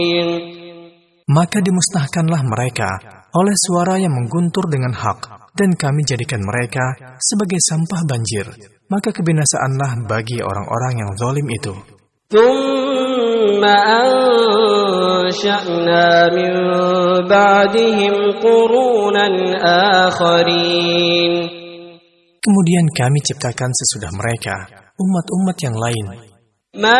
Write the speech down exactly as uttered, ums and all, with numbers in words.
Maka dimusnahkanlah mereka oleh suara yang mengguntur dengan hak, dan kami jadikan mereka sebagai sampah banjir. Maka kebinasaanlah bagi orang-orang yang zalim itu. Thumma ansha'na min ba'dihim qurunan akharin. Kemudian kami ciptakan sesudah mereka umat-umat yang lain.